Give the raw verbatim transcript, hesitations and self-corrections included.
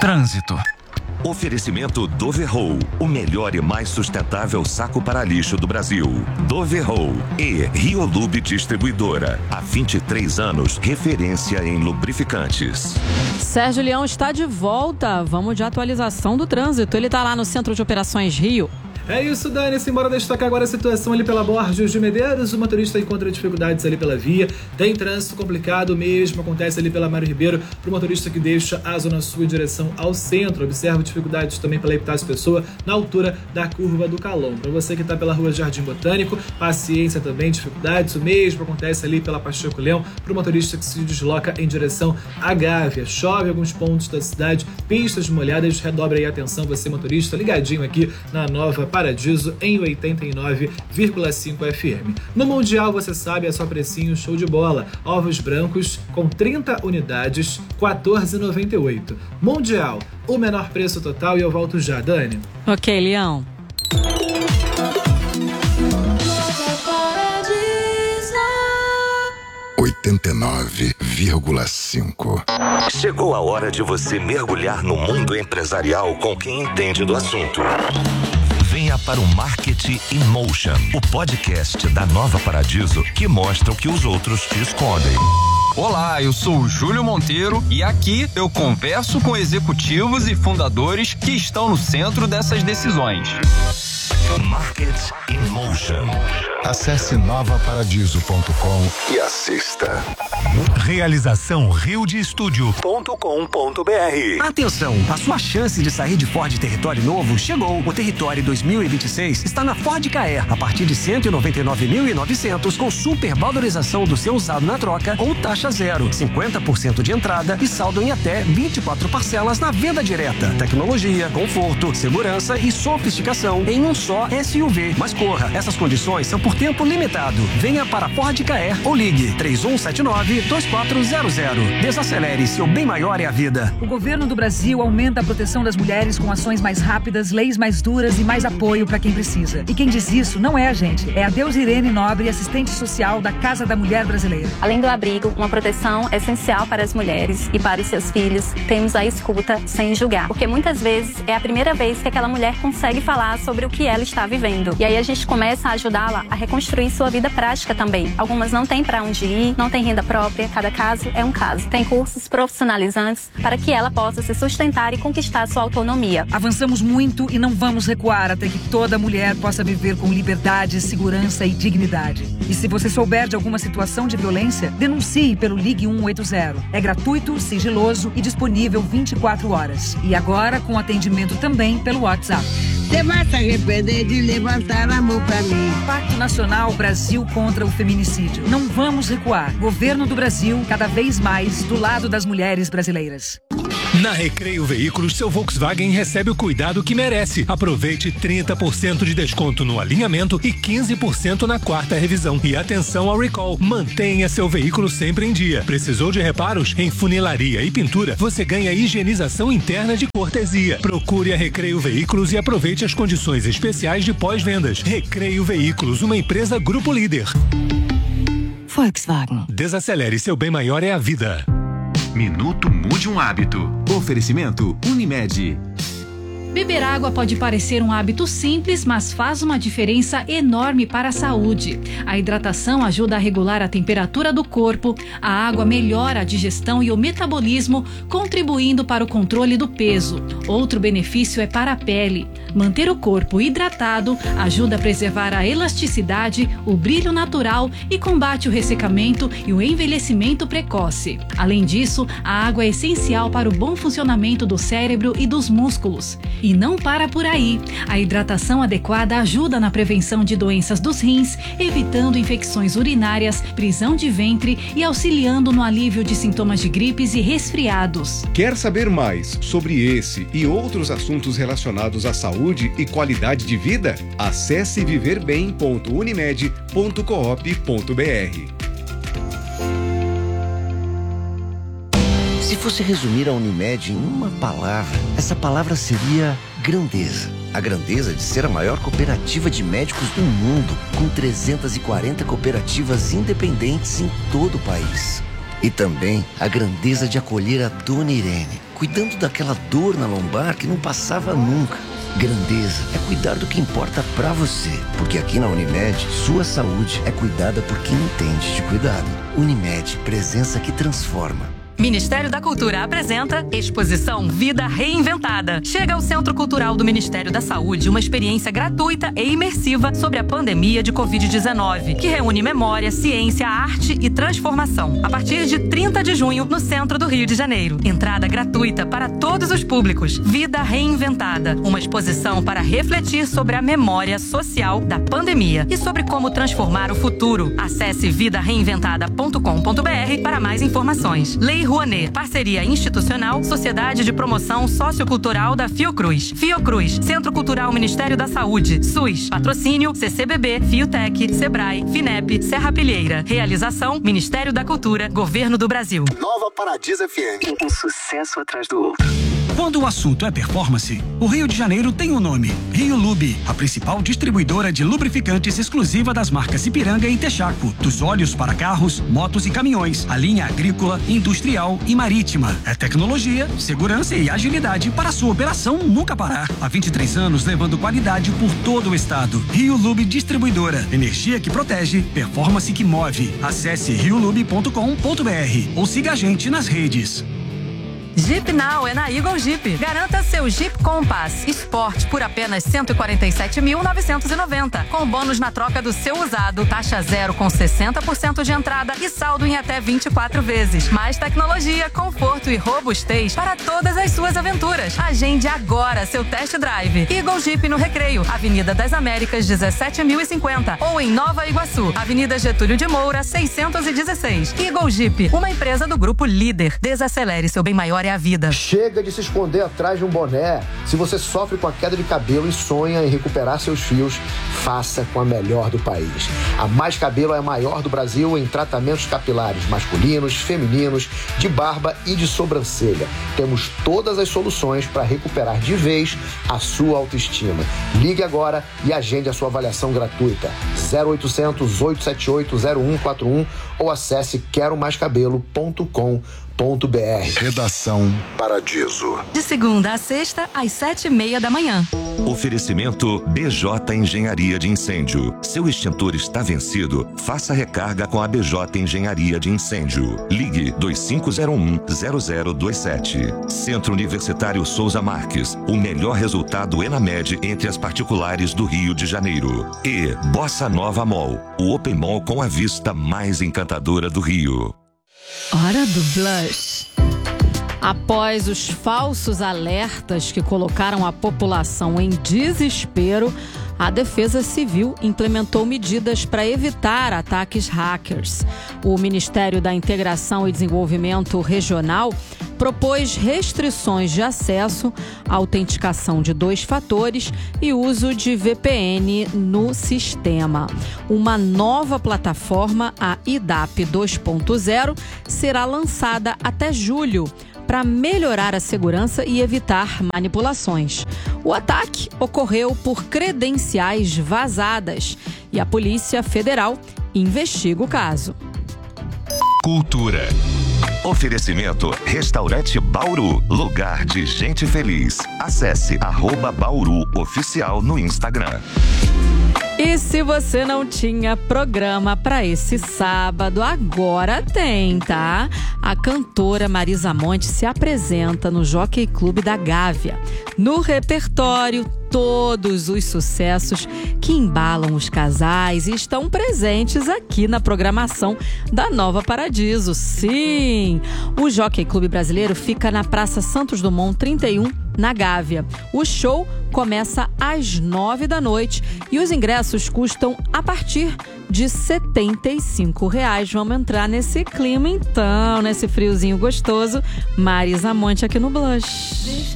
Trânsito. Oferecimento Doverroll, o melhor e mais sustentável saco para lixo do Brasil. Doverroll e Riolube Distribuidora. Há vinte e três anos, referência em lubrificantes. Sérgio Leão está de volta. Vamos de atualização do trânsito. Ele está lá no Centro de Operações Rio. É isso, Dani. Simbora destacar agora a situação ali pela Borges de Medeiros. O motorista encontra dificuldades ali pela via. Tem trânsito complicado mesmo. Acontece ali pela Mário Ribeiro para o motorista que deixa a Zona Sul em direção ao centro. Observa dificuldades também pela Epitácio Pessoa na altura da curva do Calão. Para você que está pela rua Jardim Botânico, paciência também, dificuldades. O mesmo acontece ali pela Pacheco Leão para o motorista que se desloca em direção à Gávea. Chove em alguns pontos da cidade, pistas molhadas. Redobre aí a atenção, você motorista, ligadinho aqui na Nova Paradiso em oitenta e nove vírgula cinco F M. No Mundial, você sabe, é só precinho show de bola. Ovos brancos com trinta unidades, quatorze reais e noventa e oito centavos. Mundial, o menor preço total, e eu volto já, Dani. Ok, Leão. oitenta e nove vírgula cinco. Chegou a hora de você mergulhar no mundo empresarial com quem entende do assunto. Venha para o Marketing in Motion, o podcast da Nova Paradiso que mostra o que os outros te escondem. Olá, eu sou o Júlio Monteiro e aqui eu converso com executivos e fundadores que estão no centro dessas decisões. Marketing in Motion. Acesse nova paradiso ponto com e assista. Realização rio de estúdio ponto com ponto b r. Atenção, a sua chance de sair de Ford Território novo chegou. O Território dois mil e vinte e seis está na Ford Ka-Air a partir de cento e noventa e nove mil e novecentos com super valorização do seu usado na troca ou taxa zero, cinquenta por cento de entrada e saldo em até vinte e quatro parcelas na venda direta. Tecnologia, conforto, segurança e sofisticação em um só S U V. Mas corra, essas condições são por tempo limitado. Venha para Ford Ka-Air ou ligue três um sete nove, dois quatro zero zero. Desacelere, seu bem maior é a vida. O governo do Brasil aumenta a proteção das mulheres com ações mais rápidas, leis mais duras e mais apoio para quem precisa. E quem diz isso não é a gente, é a Deus Irene Nobre, assistente social da Casa da Mulher Brasileira. Além do abrigo, uma proteção essencial para as mulheres e para os seus filhos, temos a escuta sem julgar. Porque muitas vezes é a primeira vez que aquela mulher consegue falar sobre o que ela está vivendo. E aí a gente começa a ajudá-la a reconstruir sua vida prática também. Algumas não têm para onde ir, não têm renda própria, cada caso é um caso. Tem cursos profissionalizantes para que ela possa se sustentar e conquistar sua autonomia. Avançamos muito e não vamos recuar até que toda mulher possa viver com liberdade, segurança e dignidade. E se você souber de alguma situação de violência, denuncie pelo Ligue um oito zero. É gratuito, sigiloso e disponível vinte e quatro horas. E agora com atendimento também pelo WhatsApp. Você vai se arrepender de levantar a mão pra mim. Pacto Nacional Brasil contra o Feminicídio. Não vamos recuar. Governo do Brasil, cada vez mais do lado das mulheres brasileiras. Na Recreio Veículos, seu Volkswagen recebe o cuidado que merece. Aproveite trinta por cento de desconto no alinhamento e quinze por cento na quarta revisão. E atenção ao recall. Mantenha seu veículo sempre em dia. Precisou de reparos? Em funilaria e pintura, você ganha higienização interna de cortesia. Procure a Recreio Veículos e aproveite as condições especiais de pós-vendas. Recreio Veículos, uma empresa Grupo Líder. Volkswagen. Desacelere, seu bem maior é a vida. Minuto Mude um Hábito. Oferecimento Unimed. Beber água pode parecer um hábito simples, mas faz uma diferença enorme para a saúde. A hidratação ajuda a regular a temperatura do corpo, a água melhora a digestão e o metabolismo, contribuindo para o controle do peso. Outro benefício é para a pele. Manter o corpo hidratado ajuda a preservar a elasticidade, o brilho natural e combate o ressecamento e o envelhecimento precoce. Além disso, a água é essencial para o bom funcionamento do cérebro e dos músculos. E não para por aí. A hidratação adequada ajuda na prevenção de doenças dos rins, evitando infecções urinárias, prisão de ventre e auxiliando no alívio de sintomas de gripes e resfriados. Quer saber mais sobre esse e outros assuntos relacionados à saúde e qualidade de vida? Acesse viver bem ponto unimed ponto coop ponto b r. Se fosse resumir a Unimed em uma palavra, essa palavra seria grandeza. A grandeza de ser a maior cooperativa de médicos do mundo, com trezentas e quarenta cooperativas independentes em todo o país. E também a grandeza de acolher a Dona Irene, cuidando daquela dor na lombar que não passava nunca. Grandeza é cuidar do que importa pra você, porque aqui na Unimed, sua saúde é cuidada por quem entende de cuidado. Unimed, presença que transforma. Ministério da Cultura apresenta Exposição Vida Reinventada. Chega ao Centro Cultural do Ministério da Saúde uma experiência gratuita e imersiva sobre a pandemia de covid dezenove, que reúne memória, ciência, arte e transformação. A partir de trinta de junho, no centro do Rio de Janeiro. Entrada gratuita para todos os públicos. Vida Reinventada, uma exposição para refletir sobre a memória social da pandemia e sobre como transformar o futuro. Acesse vida reinventada ponto com ponto b r para mais informações. Lei Rouanet, parceria institucional, Sociedade de Promoção Sociocultural da Fiocruz. Fiocruz, Centro Cultural Ministério da Saúde. SUS, patrocínio C C B B, Fiotec, Sebrae, Finep, Serra Pilheira. Realização, Ministério da Cultura, Governo do Brasil. Nova Paradiso F M. Um sucesso atrás do outro. Quando o assunto é performance, o Rio de Janeiro tem um nome: Rio Lube, a principal distribuidora de lubrificantes exclusiva das marcas Ipiranga e Texaco. Dos óleos para carros, motos e caminhões, a linha agrícola, industrial e marítima. É tecnologia, segurança e agilidade para sua operação nunca parar. Há vinte e três anos levando qualidade por todo o estado. Rio Lube Distribuidora. Energia que protege, performance que move. Acesse rio lube ponto com ponto b r ou siga a gente nas redes. Jeep Now é na Eagle Jeep. Garanta seu Jeep Compass Sport por apenas cento e quarenta e sete mil novecentos e noventa, com bônus na troca do seu usado, taxa zero com sessenta por cento de entrada e saldo em até vinte e quatro vezes. Mais tecnologia, conforto e robustez para todas as suas aventuras. Agende agora seu test drive. Eagle Jeep no Recreio, Avenida das Américas dezessete mil e cinquenta, ou em Nova Iguaçu, Avenida Getúlio de Moura seiscentos e dezesseis. Eagle Jeep, uma empresa do Grupo Líder. Desacelere, seu bem maior é a vida. Chega de se esconder atrás de um boné. Se você sofre com a queda de cabelo e sonha em recuperar seus fios, faça com a melhor do país. A Mais Cabelo é a maior do Brasil em tratamentos capilares masculinos, femininos, de barba e de sobrancelha. Temos todas as soluções para recuperar de vez a sua autoestima. Ligue agora e agende a sua avaliação gratuita. zero oitocentos, oito sete oito, zero um quatro um ou acesse quero mais cabelo ponto com ponto b r. Redação Paradiso. De segunda a sexta, às sete e meia da manhã. Oferecimento B J Engenharia de Incêndio. Seu extintor está vencido? Faça recarga com a B J Engenharia de Incêndio. Ligue dois cinco zero um, zero zero dois sete. Centro Universitário Souza Marques. O melhor resultado ENAMED entre as particulares do Rio de Janeiro. E Bossa Nova Mall. O Open Mall com a vista mais encantadora do Rio. Hora do blush. Após os falsos alertas que colocaram a população em desespero, a Defesa Civil implementou medidas para evitar ataques hackers. O Ministério da Integração e Desenvolvimento Regional propôs restrições de acesso, autenticação de dois fatores e uso de V P N no sistema. Uma nova plataforma, a I D A P dois ponto zero, será lançada até julho para melhorar a segurança e evitar manipulações. O ataque ocorreu por credenciais vazadas e a Polícia Federal investiga o caso. Cultura. Oferecimento Restaurante Bauru, lugar de gente feliz. Acesse arroba Bauru Oficial no Instagram. E se você não tinha programa para esse sábado, agora tem, tá? A cantora Marisa Monte se apresenta no Jockey Club da Gávea. No repertório, todos os sucessos que embalam os casais e estão presentes aqui na programação da Nova Paradiso. Sim! O Jockey Club Brasileiro fica na Praça Santos Dumont trinta e um, na Gávea. O show começa às nove da noite e os ingressos custam a partir de setenta e cinco reais. Vamos entrar nesse clima então, nesse friozinho gostoso. Marisa Monte aqui no Blush.